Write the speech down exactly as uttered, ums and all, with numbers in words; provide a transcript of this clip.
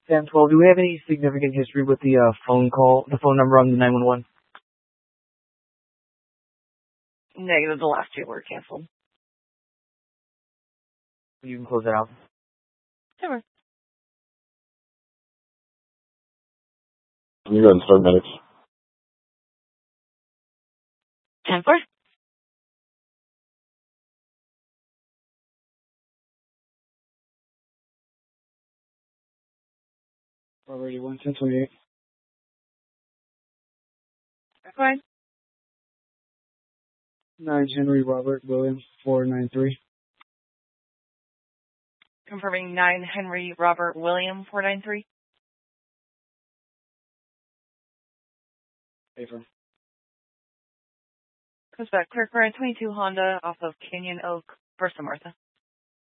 ten twelve, do we have any significant history with the uh, phone call, the phone number on the nine one one? Negative, the last two were canceled. You can close that out. Sure. You go ahead and start medics. ten four. Robert eighty-one, ten twenty-eight. Go ahead. nine Henry Robert William, four nine three. Confirming nine Henry Robert William four nine three. Paper. Goes back clear for a twenty-two Honda off of Canyon Oak, Versa Martha.